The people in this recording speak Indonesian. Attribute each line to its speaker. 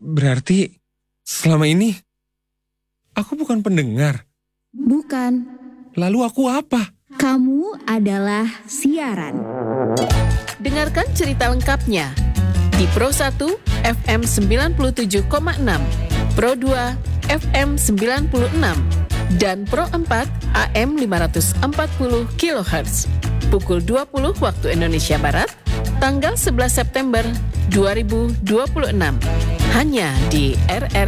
Speaker 1: Berarti selama ini aku bukan pendengar.
Speaker 2: Bukan.
Speaker 1: Lalu aku apa?
Speaker 2: Kamu adalah siaran.
Speaker 3: Dengarkan cerita lengkapnya di Pro 1 FM 97,6, Pro 2 FM 96, dan Pro 4 AM 540 kHz. Pukul 20 waktu Indonesia Barat, tanggal 11 September 2026. Hanya di RRI